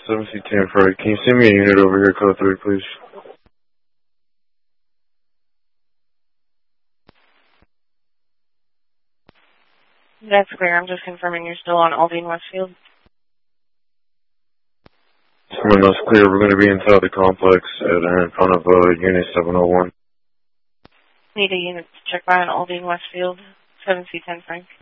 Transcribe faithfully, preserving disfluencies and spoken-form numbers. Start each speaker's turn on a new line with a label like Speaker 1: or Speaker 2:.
Speaker 1: seven C ten Frank. Can you send me a unit over here, code three, please?
Speaker 2: That's clear. I'm just confirming you're still on Aldine Westfield.
Speaker 1: When that's clear, we're going to be inside the complex at, uh, in front of uh, Unit seven oh one.
Speaker 2: Need a unit to check by on Aldine Westfield, seven C ten Frank.